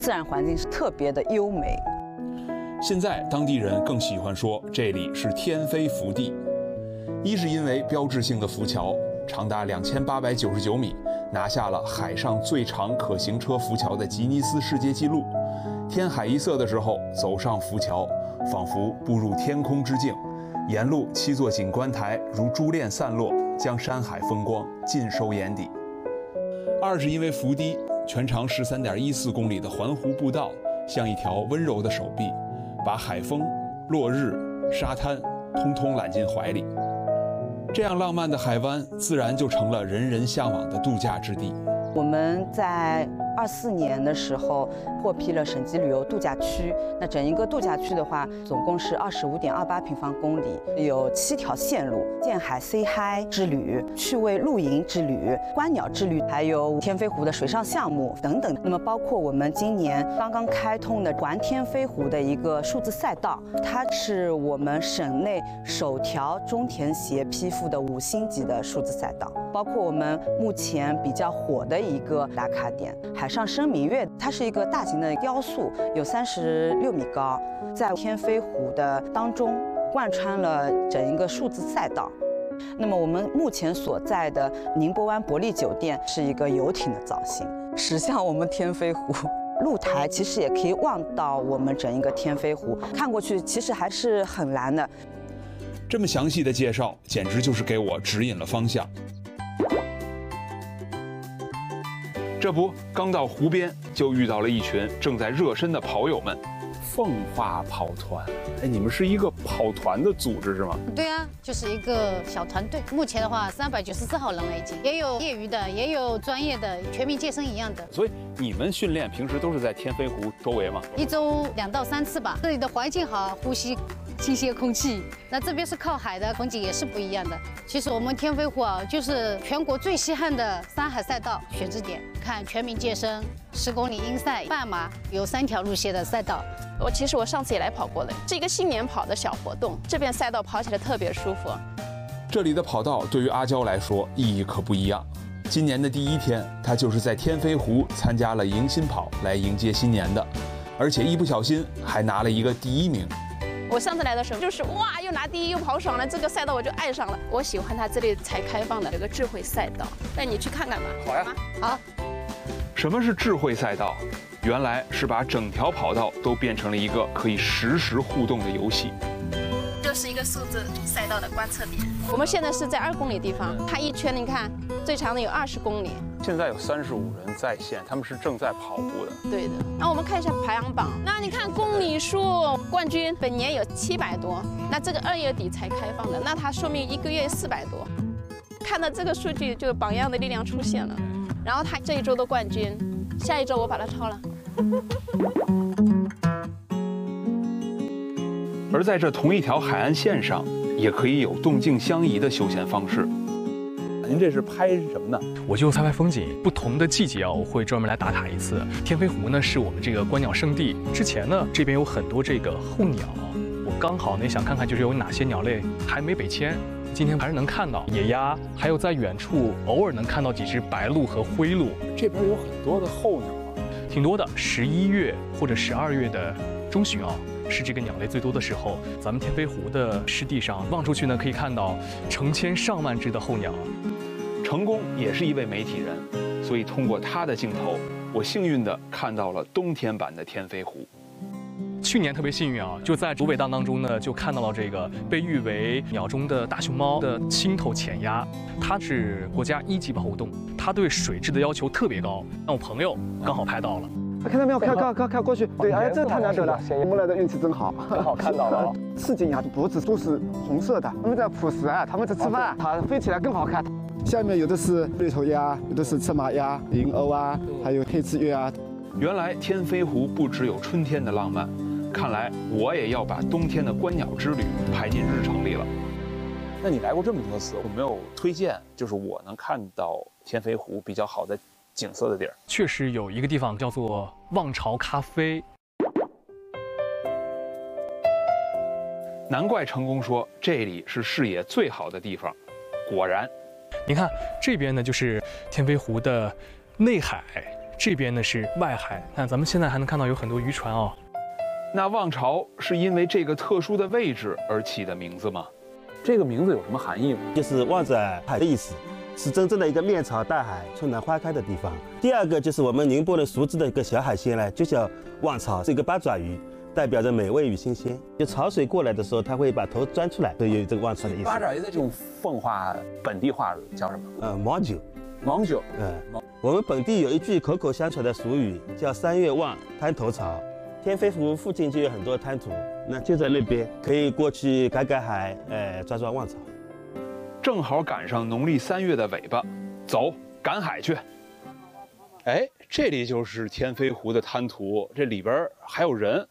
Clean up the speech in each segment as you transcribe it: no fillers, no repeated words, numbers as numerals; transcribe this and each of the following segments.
自然环境是特别的优美。 现在当地人更喜欢说这里是天飞福地，一是因为标志性的浮桥长达2899米，拿下了海上最长可行车浮桥的吉尼斯世界纪录。天海一色的时候，走上浮桥，仿佛步入天空之境。沿路7座景观台如珠链散落，将山海风光尽收眼底。二是因为伏低，全长13.14公里的环湖步道像一条温柔的手臂，把海风、落日、沙滩通通揽进怀里。这样浪漫的海湾，自然就成了人人向往的度假之地。 我们在24年的时候获批了省级旅游度假区。那整一个度假区的话，总共是25.28平方公里，有7条线路：建海 Say Hi 之旅、趣味露营之旅、观鸟之旅，还有天飞湖的水上项目等等。那么包括我们今年刚刚开通的环天飞湖的一个数字赛道，它是我们省内首条中田协批复的5星级的数字赛道。包括我们目前比较火的一个打卡点海上生明月，它是一个大型的雕塑，有36米高，在天飞湖的当中贯穿了整一个数字赛道。那么我们目前所在的宁波湾伯利酒店是一个游艇的造型，驶向我们天飞湖。露台其实也可以望到我们整一个天飞湖，看过去其实还是很蓝的。 这么详细的介绍，简直就是给我指引了方向。这不，刚到湖边就遇到了一群正在热身的跑友们。凤花跑团，哎，你们是一个跑团的组织是吗？ 对啊，就是一个小团队。目前的话，394号人了已经，也有业余的，也有专业的，全民健身一样的。 所以你们训练平时都是在天飞湖周围吗 ？1周2到3次吧。这里的环境好，呼吸新鲜空气。那这边是靠海的，风景也是不一样的。其实我们天飞湖啊，就是全国最稀罕的山海赛道选址点。看全民健身，10公里英赛、半马，有3条路线的赛道。 其实我上次也来跑过了，是一个新年跑的小活动。这边赛道跑起来特别舒服。 这里的跑道对于阿娇来说意义可不一样。今年的第1天，她就是在天飞湖参加了迎新跑来迎接新年的，而且一不小心还拿了一个第1名。 我上次来的时候就是哇，又拿第1又跑爽了，这个赛道我就爱上了。我喜欢它这里才开放的有个智慧赛道，带你去看看吧。 好呀， 好。 什么是智慧赛道？原来是把整条跑道都变成了一个可以实时互动的游戏。 就是一个数字赛道的观测点。我们现在是在2公里地方，它一圈你看最长的有20公里。 现在有35人在线，他们是正在跑步的。 对的。那我们看一下排行榜。那你看公里数冠军本年有700多，那这个2月底才开放的，那它说明1个月400多。看到这个数据，就榜样的力量出现了。然后他这一周的冠军，下一周我把他超了。 而在这同一条海岸线上，也可以有动静相宜的休闲方式。您这是拍什么呢？ 我就拍风景。不同的季节啊，我会专门来打卡一次。天飞湖呢是我们这个观鸟圣地。之前呢，这边有很多这个候鸟，我刚好呢想看看就是有哪些鸟类还没北迁。今天还是能看到野鸭，还有在远处偶尔能看到几只白鹭和灰鹭。 这边有很多的候鸟啊， 挺多的。11月或者12月的中旬啊，是这个鸟类最多的时候。咱们天飞湖的湿地上望出去呢，可以看到成千上万只的候鸟。 成功也是一位媒体人，所以通过他的镜头，我幸运地看到了冬天版的天飞湖。 去年特别幸运啊，就在芦苇荡当中呢，就看到了这个被誉为鸟中的大熊猫的青头浅鸭，它是国家1级保护动物，它对水质的要求特别高。那我朋友刚好拍到了， 看到没有？看过去，对，哎，这太难得了，我们来的运气真好， 刚好看到了。 刺激鸭脖子都是红色的，它们在捕食啊，它们在吃饭，它飞起来更好看。下面有的是绿头鸭，有的是赤马鸭、银鸥啊，还有黑翅鸢啊。 原来天飞湖不只有春天的浪漫。看来我也要把冬天的观鸟之旅排进日程里了。那你来过这么多次，有没有推荐就是我能看到天飞湖比较好的景色的地儿？ 确实有一个地方叫做望潮咖啡。 难怪成功说这里是视野最好的地方。果然， 你看这边呢就是天飞湖的内海。 这边呢是外海。那咱们现在还能看到有很多渔船哦。 那望潮是因为这个特殊的位置而起的名字吗？这个名字有什么含义吗？ 就是望着海的意思，是真正的一个面朝大海、春暖花开的地方。第二个就是我们宁波人熟知的一个小海鲜呢，就叫望潮，是一个八爪鱼，代表着美味与新鲜。就潮水过来的时候，它会把头钻出来，所以有这个望潮的意思。 八爪鱼的这种奉化本地话叫什么？ 芒酒。 芒酒。 我们本地有一句口口相传的俗语，叫3月望，滩头潮。天飞湖附近就有很多滩涂，那就在那边，可以过去赶赶海，抓抓望潮。 正好赶上农历3月的尾巴，走，赶海去。哎，这里就是天飞湖的滩涂，这里边还有人。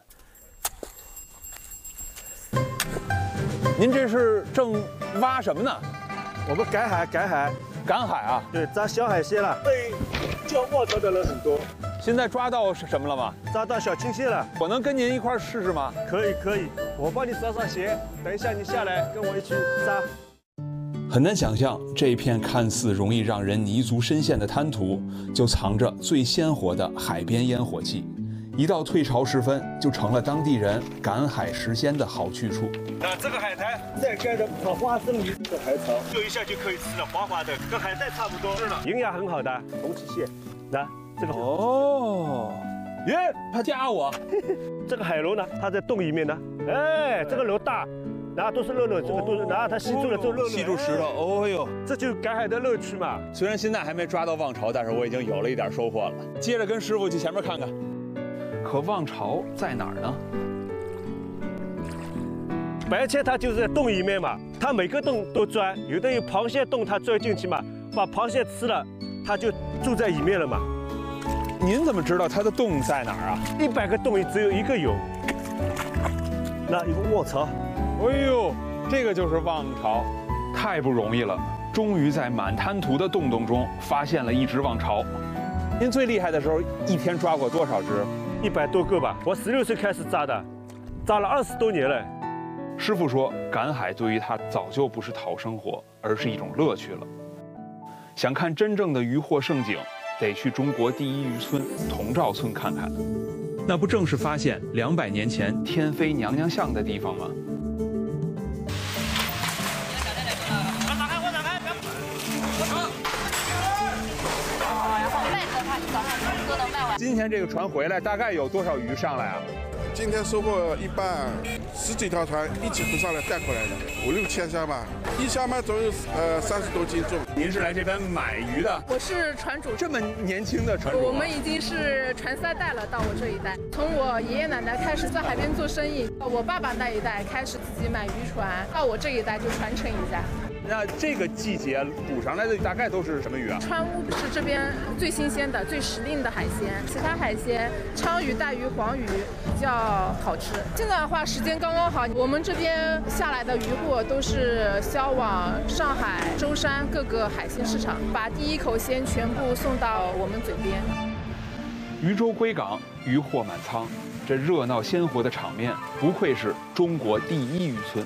您这是正挖什么呢？ 我们赶海， 赶海啊？ 对，抓小海鲜了。对，叫望潮的人很多。 现在抓到什么了吗？ 抓到小青蟹了。 我能跟您一块试试吗？ 可以，我帮你扫扫鞋，等一下你下来跟我一起抓。 很难想象，这片看似容易让人泥足深陷的滩涂，就藏着最鲜活的海边烟火气。一到退潮时分，就成了当地人赶海食鲜的好去处。 那这个海苔再盖着炒花生米的海草，做一下就可以吃了，滑滑的，跟海带差不多。是的，营养很好的红旗蟹。那这个哦，耶，他夹我。 这个海螺呢，它在洞里面呢。哎，这个螺大，然后都是肉，这个都是，然后它吸住了这肉， 吸住石头。哦呦， 这就是赶海的乐趣嘛。 虽然现在还没抓到望潮，但是我已经有了一点收获了。接着跟师傅去前面看看。可望潮在哪儿呢？ 白切它就是在洞里面嘛，它每个洞都钻，有的有螃蟹洞，它钻进去嘛，把螃蟹吃了，它就住在里面了嘛。 您怎么知道它的洞在哪儿啊 ？100个洞里只有1个有。那一个卧槽， 哎呦，这个就是望潮，太不容易了，终于在满滩涂的洞洞中发现了一只望潮。您最厉害的时候，一天抓过多少只 ？100多个吧。我16岁开始抓的，抓了20多年了。 师傅说，赶海对于他早就不是讨生活，而是一种乐趣了。想看真正的渔获盛景，得去中国第一渔村同照村看看。那不正是发现200年前天飞娘娘像的地方吗？今天这个船回来，大概有多少鱼上来啊？ 今天收获一半，10几条船一起浮上来带回来的，5、6千箱吧，一箱嘛总有30多斤重。 您是来这边买鱼的？ 我是船主。 这么年轻的船主？ 我们已经是传3代了，到我这一代。从我爷爷奶奶开始在海边做生意，我爸爸那一代开始自己买渔船，到我这一代就传承一下。 那这个季节捕上来的大概都是什么鱼啊？ 川乌是这边最新鲜的、最时令的海鲜，其他海鲜鲳鱼、带鱼、黄鱼比较好吃。现在的话时间刚刚好，我们这边下来的渔货都是销往上海、舟山各个海鲜市场，把第一口鲜全部送到我们嘴边。 渔舟归港，渔获满仓，这热闹鲜活的场面，不愧是中国第一渔村。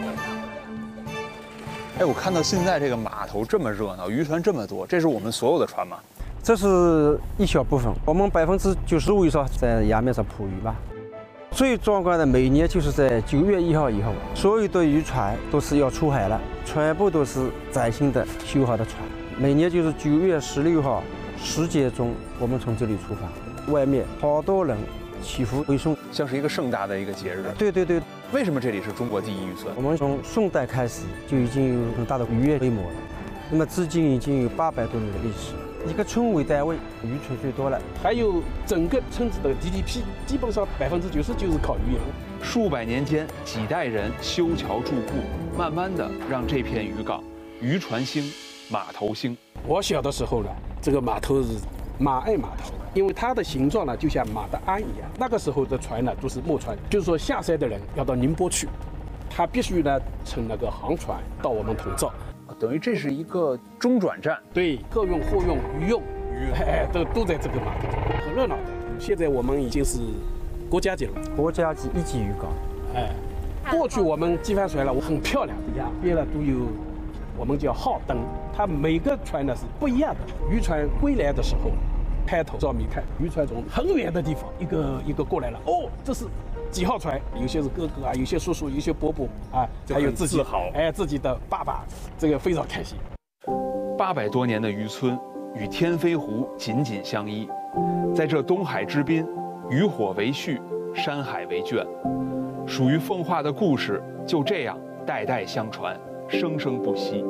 哎，我看到现在这个码头这么热闹，渔船这么多，这是我们所有的船吗？ 这是一小部分，我们95%以上在崖面上捕鱼吧。最壮观的，每年就是在9月1号以后，所有的渔船都是要出海了，全部都是崭新的修好的船。每年就是9月16号10点钟，我们从这里出发，外面好多人祈福回送， 像是一个盛大的一个节日。 对对对。 为什么这里是中国第一渔村？ 我们从宋代开始就已经有很大的渔业规模了，那么至今已经有800多年的历史。一个村为单位，渔村最多了， 还有整个村子的 GDP 基本上90%就是靠渔业。 数百年间，几代人修桥筑固，慢慢的让这片渔港渔船兴，码头兴。 我小的时候呢，这个码头是马鞍码头，因为它的形状呢就像马的鞍一样。那个时候的船呢都是木船，就是说下山的人要到宁波去，他必须呢乘那个航船到我们同照。 等于这是一个中转站， 对，客运、货运、渔用，都在这个码头，很热闹的。现在我们已经是国家级了， 国家级1级渔港。 过去我们机帆船了，很漂亮的，两边呢都有我们叫号灯，它每个船呢是不一样的。渔船归来的时候， 抬头照明看，渔船从很远的地方一个过来了。哦，这是几号船？有些是哥哥啊，有些叔叔，有些伯伯啊，还有自己自己的爸爸，这个非常开心。 800多年的渔村与天飞湖紧紧相依，在这东海之滨，渔火为序，山海为卷，属于奉化的故事就这样代代相传，生生不息。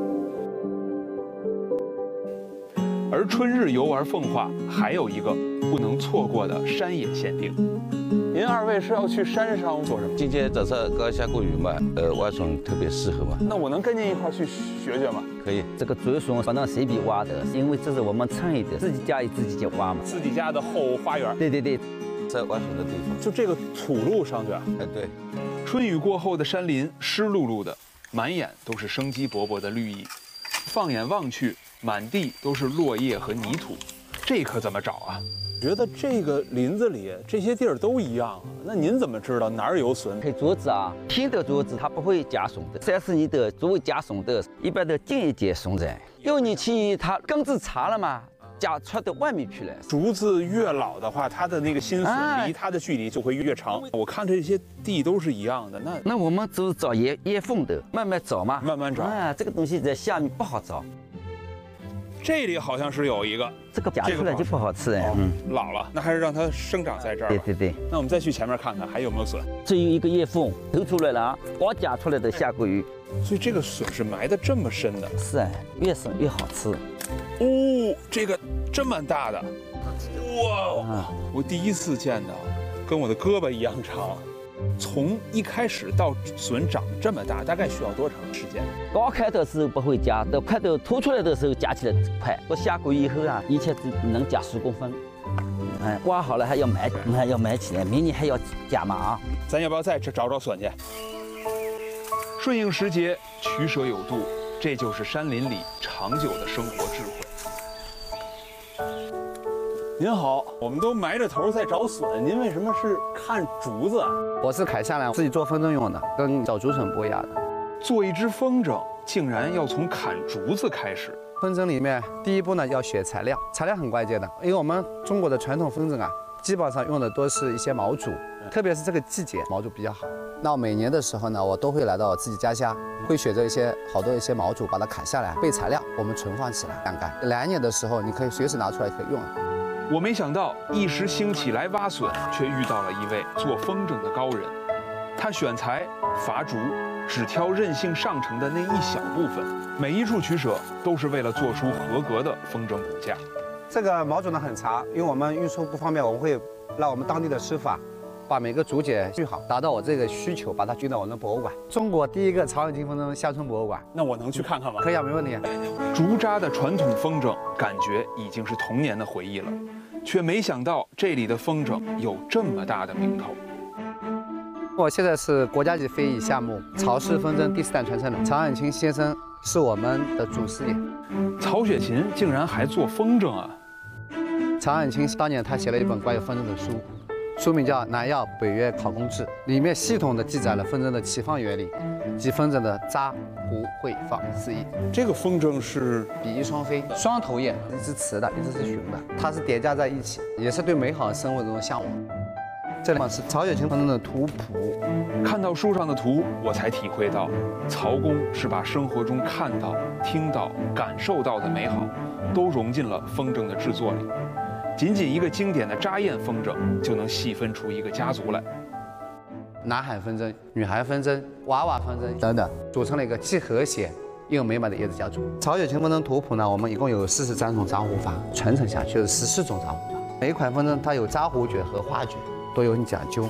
而春日游玩奉化还有一个不能错过的山野限定。您2位是要去山上做什么？ 今天早上刚下过雨嘛，蛙船特别适合嘛。 那我能跟您一块去学学吗？ 可以。这个竹笋不能随便挖的，因为这是我们村里的，自己家里自己就挖嘛。 自己家的后花园。 对对对，在挖笋的地方。 就这个土路上去啊？ 哎，对。 春雨过后的山林湿漉漉的，满眼都是生机勃勃的绿意。放眼望去，满地都是落叶和泥土，这可怎么找啊？觉得这个林子里这些地儿都一样啊，那您怎么知道哪儿有笋？ 配竹子啊，新的竹子它不会加笋的，3、4年的作为加笋的，一般都近一节笋在。6年期它根子长了嘛，加出到外面去了。 竹子越老的话，它的那个新笋离它的距离就会越长。我看这些地都是一样的， 那我们就是找叶缝的，慢慢找嘛， 慢慢找。 啊，这个东西在下面不好找。 这里好像是有一个， 这个夹出来就不好吃哎。 老了，那还是让它生长在这儿。 对对对。 那我们再去前面看看还有没有笋。 这有一个叶缝，头出来了啊，刚夹出来的下过雨。 所以这个笋是埋得这么深的。 是哎，越深越好吃。 哦，这个这么大的，哇！我第一次见到，跟我的胳膊一样长。从一开始到笋长这么大，大概需要多长时间？ 刚开的时候不会夹，等快到凸出来的时候夹起来快。我下过以后啊，一切只能夹10公分。刮好了还要埋起来，明年还要夹嘛啊！ 咱要不要再找笋去？顺应时节，取舍有度，这就是山林里长久的生活智慧。您好，我们都埋着头在找笋，您为什么是看竹子啊？ 我是砍下来自己做风筝用的，跟找竹笋不一样的。 做一只风筝，竟然要从砍竹子开始。 风筝里面第一步呢要选材料，材料很关键的，因为我们中国的传统风筝啊，基本上用的都是一些毛竹，特别是这个季节毛竹比较好。那每年的时候呢，我都会来到自己家乡，会选择好多一些毛竹，把它砍下来备材料，我们存放起来晾干。来年的时候，你可以随时拿出来可以用。 我没想到一时兴起来挖笋，却遇到了一位做风筝的高人。他选材伐竹，只挑韧性上乘的那一小部分，每一处取舍都是为了做出合格的风筝骨架。 这个毛竹呢很长，因为我们运输不方便，我们会让我们当地的师傅啊，把每个竹节锯好，达到我这个需求，把它运到我们的博物馆。中国第一个曹永金风筝乡村博物馆。 那我能去看看吗？ 可以啊，没问题。 竹扎的传统风筝，感觉已经是童年的回忆了，却没想到这里的风筝有这么大的名头。 我现在是国家级非遗项目曹氏风筝第4代传承人，曹永清先生是我们的祖师爷。 曹雪芹竟然还做风筝啊！ 曹永清当年他写了一本关于风筝的书，书名叫《南药北岳考工志》，里面系统地记载了风筝的起放原理及风筝的扎、糊、会、放4艺。 这个风筝是比翼双飞，双头雁，一只雌的，一只是雄的，它是叠加在一起，也是对美好生活中的向往。这里是曹雪芹风筝的图谱。 看到书上的图，我才体会到，曹公是把生活中看到、听到、感受到的美好，都融进了风筝的制作里。仅仅一个经典的扎雁风筝，就能细分出一个家族来。 男孩风筝、女孩风筝、娃娃风筝等等，组成了一个既和谐又美满的叶子家族。曹雪芹风筝图谱呢，我们一共有43种扎糊法，传承下去有14种扎糊法。每一款风筝它有扎糊诀和画诀，都有讲究。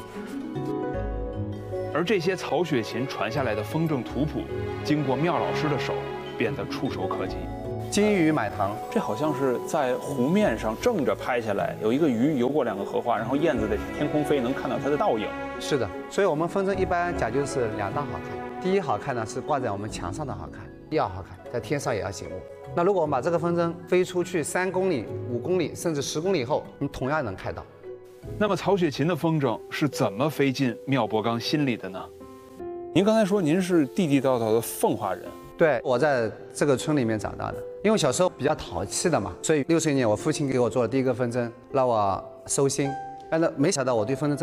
而这些曹雪芹传下来的风筝图谱，经过妙老师的手，变得触手可及。 金鱼买糖， 这好像是在湖面上正着拍下来，有一个鱼游过2个荷花，然后燕子在天空飞，能看到它的倒影。 是的，所以我们风筝一般讲究是2大好看。第一好看呢是挂在我们墙上的好看，第2好看在天上也要醒目。那如果我们把这个风筝飞出去3公里、5公里甚至10公里后，你同样能看到。 那么曹雪芹的风筝是怎么飞进妙伯刚心里的呢？您刚才说您是地地道道的奉化人。 对，我在这个村里面长大的， 因为小时候比较淘气的嘛，所以60年我父亲给我做了第一个风筝，让我收心。但是没想到我对风筝